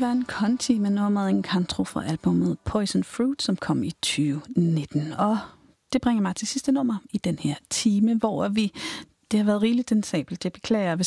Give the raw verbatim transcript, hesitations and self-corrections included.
Ivan Conti med nummeret Incantro fra albumet Poison Fruit, som kom i tyve nitten. Og det bringer mig til sidste nummer i den her time, hvor vi... Det har været rigeligt densabelt. Jeg beklager, hvis